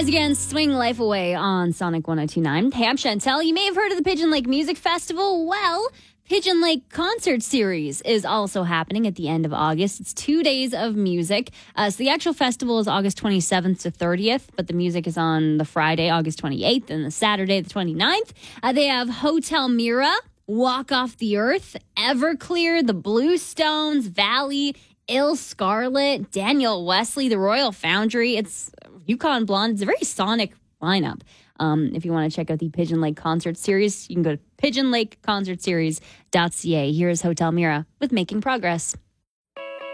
Rise Against, Swing Life Away on Sonic 102.9. Hey, I'm Chantel. You may have heard of the Pigeon Lake Music Festival. Well, Pigeon Lake Concert Series is also happening at the end of August. It's 2 days of music. So the actual festival is August 27th to 30th, but the music is on the Friday, August 28th, and the Saturday, the 29th. They have Hotel Mira, Walk Off the Earth, Everclear, the Bluestones, Valley, Il Scarlet, Daniel Wesley, the Royal Foundry. It's Yukon Blonde. It's a very sonic lineup. If you want to check out the Pigeon Lake Concert Series, you can go to pigeonlakeconcertseries.ca. Here's Hotel Mira with Making Progress.